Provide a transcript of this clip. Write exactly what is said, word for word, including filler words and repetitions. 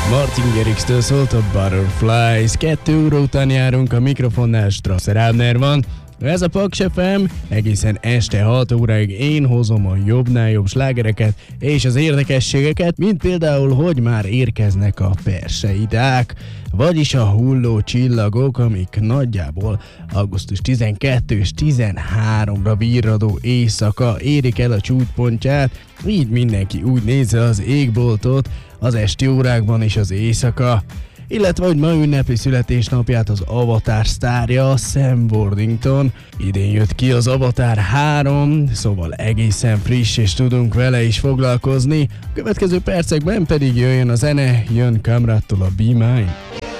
Martin Garrix-től szólt a Butterflies. Kettő óra után járunk, a mikrofonnál Strasser Abner van. Ez a Paks ef em, egészen este hat óráig én hozom a jobbnál jobb slágereket és az érdekességeket, mint például, hogy már érkeznek a perseidák, vagyis a hulló csillagok, amik nagyjából augusztus tizenkettő és tizenharmadikra virradó éjszaka érik el a csúcspontját, így mindenki úgy nézze az égboltot az esti órákban és az éjszaka. Illetve, hogy ma ünnepli születésnapját az Avatar sztárja, Sam Worthington. Idén jött ki az Avatar három, szóval egészen friss, és tudunk vele is foglalkozni. A következő percekben pedig jöjjön a zene, jön Kamrattól a Be Mine.